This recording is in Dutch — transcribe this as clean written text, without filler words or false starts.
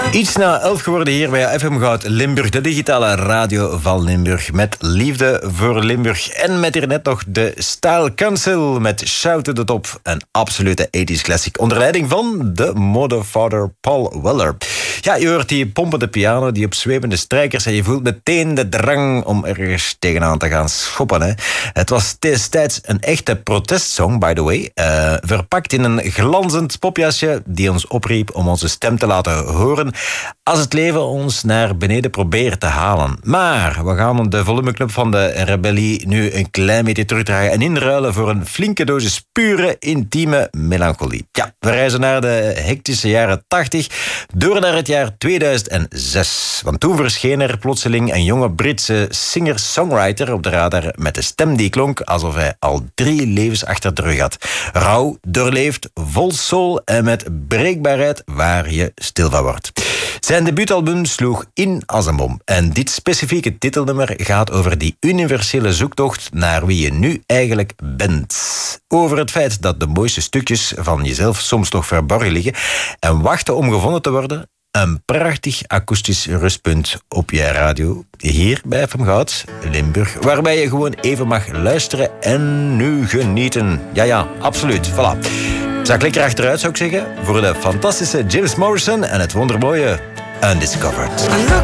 Iets na 11 geworden hier bij FM Goud Limburg, de digitale radio van Limburg. Met liefde voor Limburg. En met hier net nog de Style Council met Shout to the Top. Een absolute 80s classic onder leiding van de modevader Paul Weller. Ja, je hoort die pompende piano, die opzwepende strijkers en je voelt meteen de drang om ergens tegenaan te gaan schoppen. Hè. Het was destijds een echte protestsong, by the way. Verpakt in een glanzend popjasje die ons opriep om onze stem te laten horen als het leven ons naar beneden probeert te halen. Maar we gaan de volumeknop van de rebellie nu een klein beetje terugdraaien en inruilen voor een flinke dosis pure, intieme melancholie. Ja, we reizen naar de hectische jaren 80, door naar het jaar 2006. Want toen verscheen er plotseling een jonge Britse singer-songwriter op de radar met een stem die klonk alsof hij al 3 levens achter de rug had. Rauw, doorleefd, vol soul en met breekbaarheid waar je stil van wordt. Zijn debuutalbum sloeg in als een bom. En dit specifieke titelnummer gaat over die universele zoektocht naar wie je nu eigenlijk bent. Over het feit dat de mooiste stukjes van jezelf soms nog verborgen liggen en wachten om gevonden te worden. Een prachtig akoestisch rustpunt op je radio, hier bij FM Goud, Limburg, waarbij je gewoon even mag luisteren en nu genieten. Ja, absoluut, voilà. Zak lekker achteruit, zou ik zeggen, voor de fantastische James Morrison en het wondermooie Undiscovered.